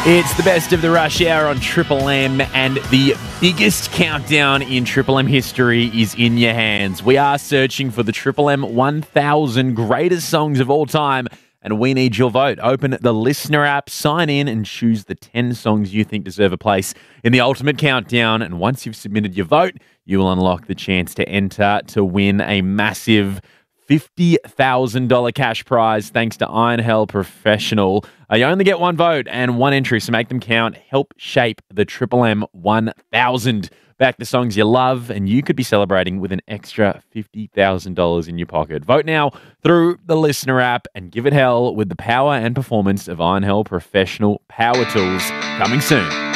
It's the best of the rush hour on Triple M, and the biggest countdown in Triple M history is in your hands. We are searching for the Triple M 1000 greatest songs of all time, and we need your vote. Open the listener app, sign in, and choose the 10 songs you think deserve a place in the ultimate countdown. And once you've submitted your vote, you will unlock the chance to enter to win a massive $50,000 cash prize thanks to Iron Hell Professional. You only get one vote and one entry, so make them count. Help shape the Triple M 1000. Back the songs you love, and you could be celebrating with an extra $50,000 in your pocket. Vote now through the listener app and give it hell with the power and performance of Iron Hell Professional Power Tools. Coming soon.